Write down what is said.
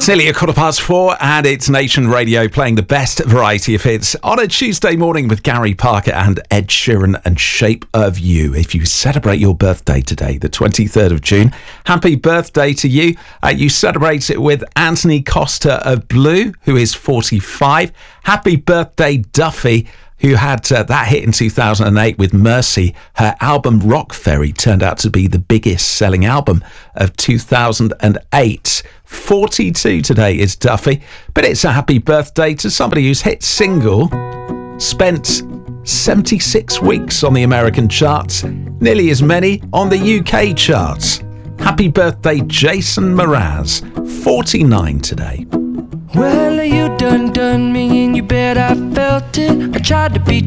It's nearly 4:15 and it's Nation Radio playing the best variety of hits on a Tuesday morning with Gary Parker and Ed Sheeran and Shape of You. If you celebrate your birthday today, the 23rd of June, happy birthday to you. You celebrate it with Anthony Costa of Blue, who is 45. Happy birthday, Duffy, who had that hit in 2008 with Mercy. Her album Rock Ferry turned out to be the biggest selling album of 2008. 42 today is Duffy, but it's a happy birthday to somebody whose hit single spent 76 weeks on the American charts, nearly as many on the UK charts. Happy birthday, Jason Mraz, 49 today. Well, you done me and you bet I felt it. I tried to be